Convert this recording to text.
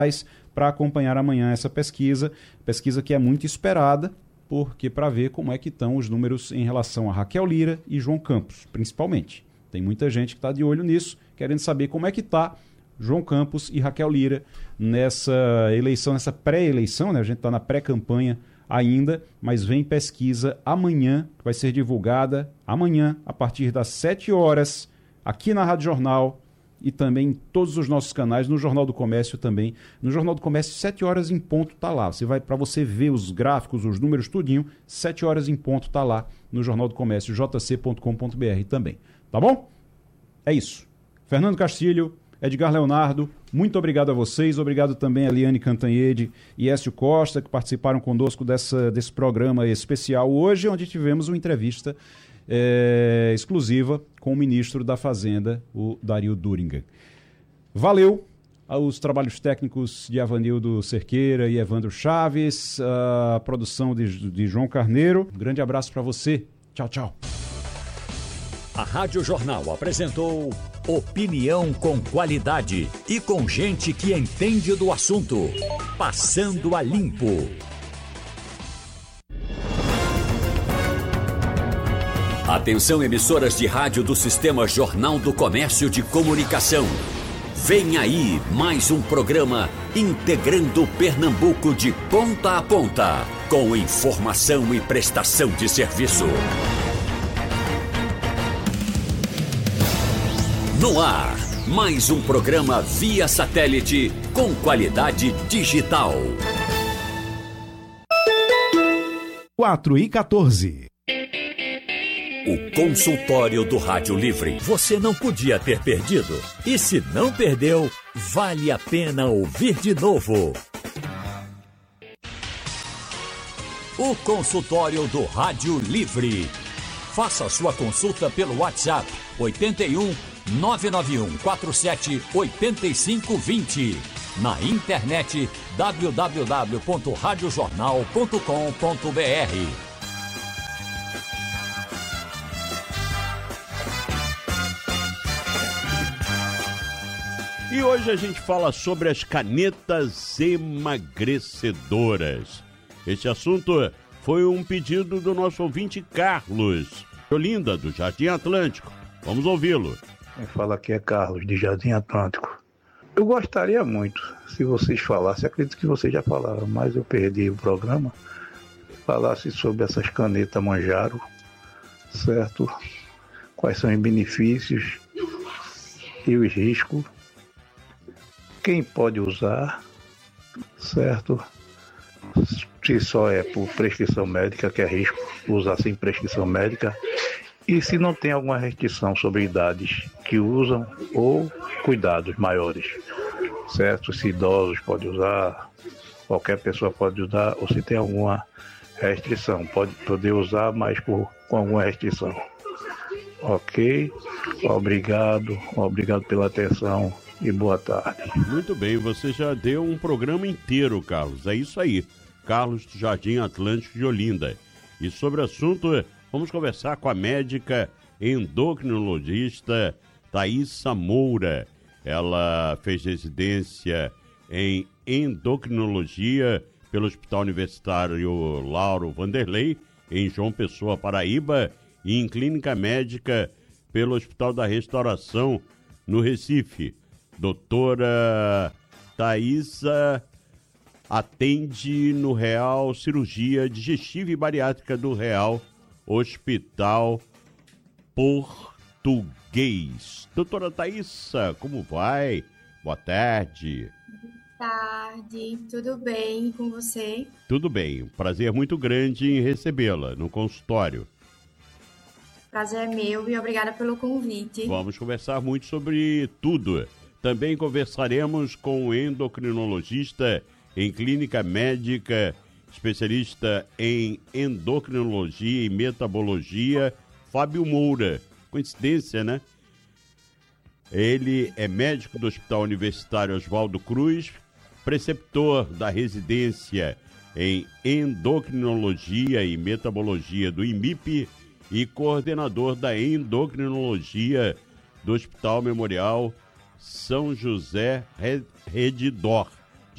para acompanhar amanhã essa pesquisa que é muito esperada, porque para ver como é que estão os números em relação a Raquel Lira e João Campos, principalmente. Tem muita gente que está de olho nisso, querendo saber como é que está João Campos e Raquel Lira nessa eleição, nessa pré-eleição, né? A gente está na pré-campanha ainda, mas vem pesquisa amanhã, que vai ser divulgada amanhã, a partir das 7 horas, aqui na Rádio Jornal e também em todos os nossos canais, no Jornal do Comércio também. No Jornal do Comércio, 7 horas em ponto tá lá. Você vai, para você ver os gráficos, os números, tudinho, 7 horas em ponto tá lá no Jornal do Comércio, jc.com.br também. Tá bom? É isso. Fernando Castilho, Edgar Leonardo, muito obrigado a vocês, obrigado também a Liane Cantanhede e Écio Costa, que participaram conosco desse programa especial hoje, onde tivemos uma entrevista exclusiva com o ministro da Fazenda, o Dario Duringer. Valeu aos trabalhos técnicos de Avanildo Cerqueira e Evandro Chaves, a produção de João Carneiro. Um grande abraço para você. Tchau, tchau. A Rádio Jornal apresentou opinião com qualidade e com gente que entende do assunto. Passando a Limpo. Atenção, emissoras de rádio do Sistema Jornal do Comércio de Comunicação. Vem aí mais um programa integrando Pernambuco de ponta a ponta, com informação e prestação de serviço. No ar, mais um programa via satélite com qualidade digital. 4h14. O consultório do Rádio Livre. Você não podia ter perdido. E se não perdeu, vale a pena ouvir de novo. O consultório do Rádio Livre. Faça sua consulta pelo WhatsApp 81 991 47 8520. Na internet www.radiojornal.com.br. E hoje a gente fala sobre as canetas emagrecedoras. Este assunto foi um pedido do nosso ouvinte Carlos, Olinda, do Jardim Atlântico. Vamos ouvi-lo. Quem fala aqui é Carlos, de Jardim Atlântico. Eu gostaria muito, se vocês falassem, acredito que vocês já falaram, mas eu perdi o programa, falasse sobre essas canetas Manjaro, certo? Quais são os benefícios e os riscos. Quem pode usar, certo? Se só é por prescrição médica, que é risco usar sem prescrição médica. E se não tem alguma restrição sobre idades que usam ou cuidados maiores, certo? Se idosos podem usar, qualquer pessoa pode usar, ou se tem alguma restrição, pode poder usar, mas com alguma restrição. Ok? Obrigado pela atenção. E boa tarde. Muito bem, você já deu um programa inteiro, Carlos. É isso aí. Carlos do Jardim Atlântico de Olinda. E sobre o assunto, vamos conversar com a médica endocrinologista Thaísa Moura. Ela fez residência em endocrinologia pelo Hospital Universitário Lauro Vanderlei, em João Pessoa, Paraíba, e em clínica médica pelo Hospital da Restauração, no Recife. Doutora Thaísa atende no Real Cirurgia Digestiva e Bariátrica do Real Hospital Português. Doutora Thaísa, como vai? Boa tarde. Boa tarde, tudo bem com você? Tudo bem, prazer muito grande em recebê-la no consultório. Prazer é meu e obrigada pelo convite. Vamos conversar muito sobre tudo. Também conversaremos com o endocrinologista em clínica médica, especialista em endocrinologia e metabologia, Fábio Moura. Coincidência, né? Ele é médico do Hospital Universitário Oswaldo Cruz, preceptor da residência em endocrinologia e metabologia do IMIP e coordenador da endocrinologia do Hospital Memorial São José Redidor.